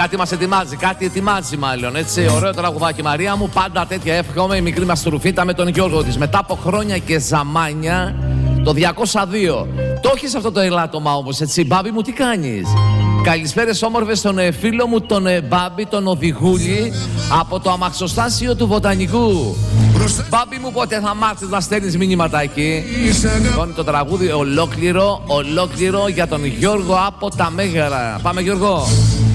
Κάτι μας ετοιμάζει, κάτι ετοιμάζει μάλλον. Έτσι, ωραίο τραγουδάκι, Μαρία μου. Πάντα τέτοια εύχομαι. Η μικρή μας τρουφίτα με τον Γιώργο της. Μετά από χρόνια και ζαμάνια, το 202. Το έχεις αυτό το ελάττωμα όμως, έτσι. Μπάμπη μου, τι κάνεις? Καλησπέρες όμορφες στον φίλο μου τον Μπάμπη, τον Οδηγούλη, από το αμαξοστάσιο του Βοτανικού. Μπάμπη μου, πότε θα μάθεις να στέλνεις μηνύματάκι? Λοιπόν, το τραγούδι ολόκληρο για τον Γιώργο από τα Μέγαρα. Πάμε, Γιώργο.